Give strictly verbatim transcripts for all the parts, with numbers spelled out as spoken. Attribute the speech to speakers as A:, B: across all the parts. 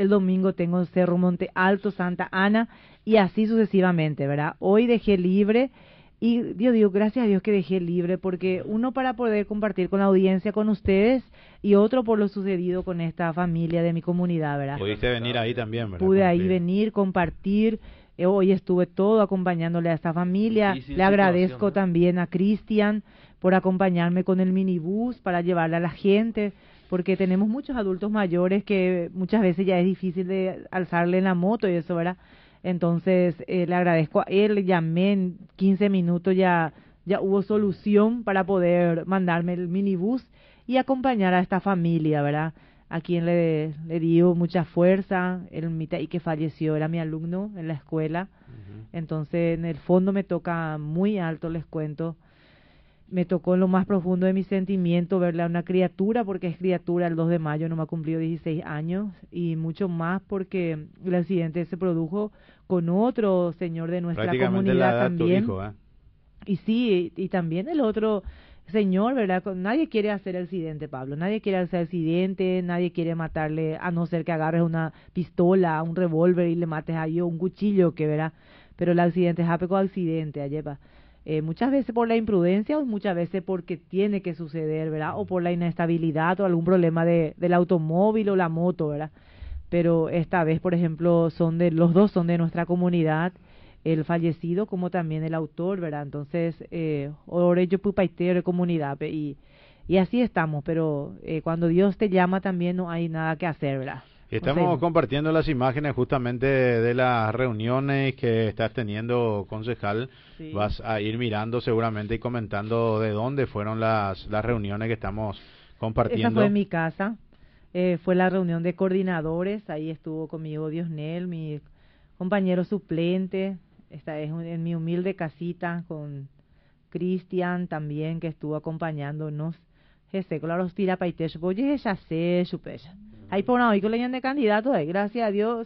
A: el domingo tengo Cerro Monte Alto, Santa Ana, y así sucesivamente, ¿verdad? Hoy dejé libre, y yo digo, gracias a Dios que dejé libre, porque uno para poder compartir con la audiencia, con ustedes, y otro por lo sucedido con esta familia de mi comunidad, ¿verdad?
B: Pudiste venir ahí también, ¿verdad?
A: Pude ahí
B: Cumplir.
A: venir, compartir. Eh, hoy estuve todo acompañándole a esta familia.
C: Difícil
A: Le agradezco
C: situación, ¿no?
A: también a Cristian por acompañarme con el minibús para llevarle a la gente, porque tenemos muchos adultos mayores que muchas veces ya es difícil de alzarle en la moto y eso, ¿verdad? Entonces, eh, le agradezco a él, le llamé en quince minutos, ya, ya hubo solución para poder mandarme el minibús y acompañar a esta familia, ¿verdad? A quien le, le dio mucha fuerza, el Mitaí que falleció era mi alumno en la escuela, uh-huh. Entonces en el fondo me toca muy alto, les cuento, me tocó en lo más profundo de mi sentimiento verle a una criatura, porque es criatura, el dos de mayo no me ha cumplido dieciséis años, y mucho más porque el accidente se produjo con otro señor de nuestra
B: Prácticamente
A: comunidad
B: la edad
A: también.
B: Tu hijo, ¿eh?
A: Y sí, y, y también el otro señor, ¿verdad? Nadie quiere hacer accidente, Pablo, nadie quiere hacer accidente, nadie quiere matarle, a no ser que agarres una pistola, un revólver y le mates a ellos, un cuchillo, que verá, pero el accidente es apeco accidente, ayepa. Eh, muchas veces por la imprudencia o muchas veces porque tiene que suceder, ¿verdad? O por la inestabilidad o algún problema de, del automóvil o la moto, ¿verdad? Pero esta vez, por ejemplo, son de los dos son de nuestra comunidad, el fallecido como también el autor, ¿verdad? Entonces, eh, ore yo pupaitero de comunidad, y, y así estamos, pero eh, cuando Dios te llama también no hay nada que hacer, ¿verdad?
B: Estamos
A: no sé.
B: compartiendo las imágenes justamente de las reuniones que estás teniendo, concejal. Sí. Vas a ir mirando seguramente y comentando de dónde fueron las, las reuniones que estamos compartiendo.
A: Esa fue en mi casa, eh, fue la reunión de coordinadores, ahí estuvo conmigo Diosnel, mi compañero suplente. Esta es en mi humilde casita con Cristian también, que estuvo acompañándonos. Ese, claro, los tira paitesh, oye, ya sé, chupecha. Ahí por hoy con leñan de candidato, ahí, gracias a Dios.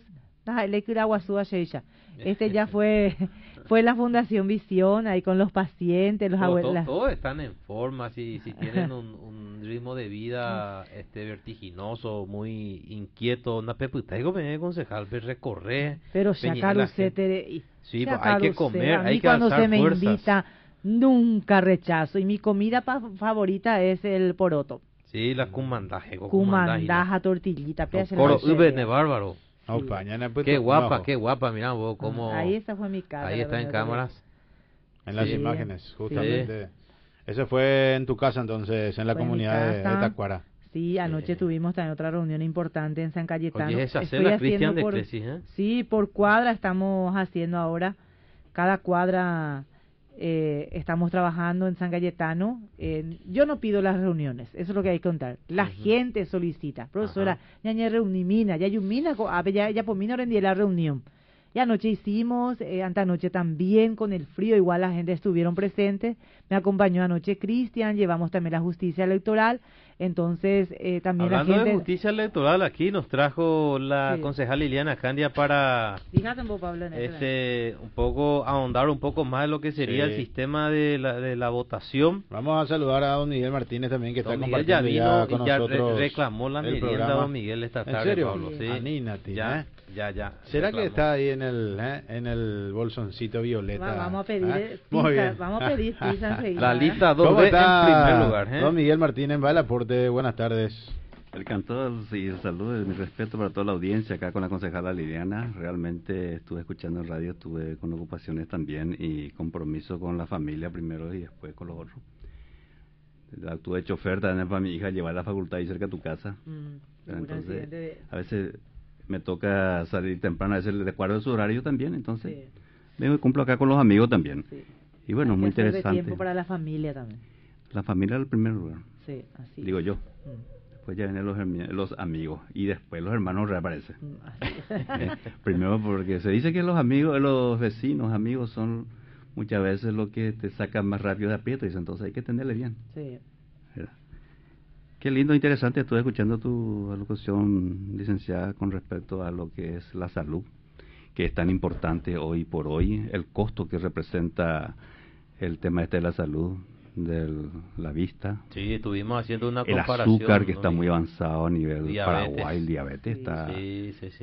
A: Este ya fue fue la Fundación Visión, ahí con los pacientes, los abuelos.
C: Todos están en forma, si, si tienen un, un ritmo de vida este vertiginoso, muy inquieto. Una peputa, digo, me concejal, recorrer.
A: Pero sacar usted,
C: sí, hay que comer,
A: a mí
C: hay que
A: cuando
C: alzar
A: se me
C: fuerzas.
A: invita, nunca rechazo. Y mi comida pa favorita es el poroto.
C: Sí, la cumandaje.
A: Cumandaja, tortillita,
C: coro, ube, bárbaro.
B: Sí. Opa,
C: qué guapa, no. qué guapa, mira vos cómo...
A: Ahí esa fue mi casa.
C: Ahí está en cámaras.
B: En las sí. imágenes, justamente. Sí. Eso fue en tu casa entonces, en la fue comunidad de, de Tacuara.
A: Sí, anoche sí. tuvimos también otra reunión importante en San Cayetano.
C: Oye, esa cena Cristian de
A: por,
C: Clesi, ¿eh?
A: Sí, por cuadra estamos haciendo ahora. Cada cuadra eh, estamos trabajando en San Cayetano. Eh, yo no pido las reuniones, eso es lo que hay que contar. La uh-huh. gente solicita. Profesora, ya ya reunimina, ya yumina, ya ya por mí no rendí la reunión. Y anoche hicimos, eh, antanoche también con el frío, igual la gente estuvieron presentes. Me acompañó anoche Cristian, llevamos también la justicia electoral. Entonces, eh, también
C: hablando
A: la gente...
C: de justicia electoral, aquí nos trajo la sí. concejal Liliana Candia para
A: Fíjate, Pablo, en
C: este, un poco ahondar un poco más de lo que sería sí. el sistema de la, de la votación.
B: Vamos a saludar a don Miguel Martínez también, que
C: don
B: está
C: Miguel
B: compartiendo
C: ya, vino
B: ya con
C: y ya
B: nosotros
C: re reclamó la merienda
B: programa.
C: Don Miguel esta tarde.
B: ¿En serio?
C: Pablo, sí.
B: Anímate,
C: ya,
B: ¿eh?
C: ya, ya.
B: ¿Será
C: reclamó.
B: que está ahí en el eh, en el bolsoncito violeta?
A: Va, vamos a pedir
B: ¿eh?
A: pizza, vamos a pedir pizza enseguida.
C: La lista dos B en primer lugar. ¿eh?
B: Don Miguel Martínez, va el aporte. Buenas tardes.
D: El cantor y el saludo y mi respeto para toda la audiencia acá con la concejala Liliana. Realmente estuve escuchando en radio, estuve con ocupaciones también y compromiso con la familia primero y después con los otros. Tuve hecho oferta también para mi hija llevar a la facultad y cerca de tu casa. Mm, entonces, de... a veces me toca salir temprano, a veces le recuerdo su horario también, entonces sí. vengo y cumplo acá con los amigos también. Sí. Y bueno,
A: hay
D: muy
A: que hacer
D: interesante.
A: De tiempo para la familia también.
D: La familia es el primer lugar.
A: Sí, así.
D: Digo yo. Mm. Después ya vienen los, los amigos y después los hermanos reaparecen. eh, primero porque se dice que los amigos, los vecinos, amigos son muchas veces lo que te sacan más rápido de aprieto, y entonces hay que tenerle bien.
A: Sí.
D: ¿Verdad? Qué lindo, interesante, estuve escuchando tu alocución, licenciada, con respecto a lo que es la salud, que es tan importante hoy por hoy, el costo que representa el tema este de la salud, de la vista.
C: Sí, estuvimos haciendo una
D: el
C: comparación.
D: El azúcar que
C: ¿no?
D: está muy avanzado a nivel
C: diabetes.
D: Paraguay, el diabetes
C: sí,
D: está...
C: Sí, sí, sí.